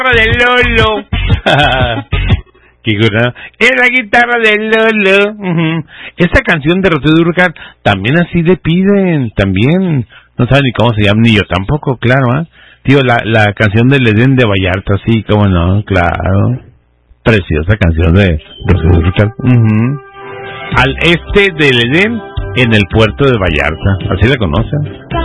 de Lolo. Qué curada. Es la guitarra de Lolo. Esta canción de Rocío Dúrcal también así le piden, también. No saben ni cómo se llama, ni yo tampoco, claro, ¿eh? Tío, la canción del Edén de Vallarta, sí, cómo no, claro. Preciosa canción de Rocío Dúrcal. Al este del Edén, en el puerto de Vallarta, así la conocen.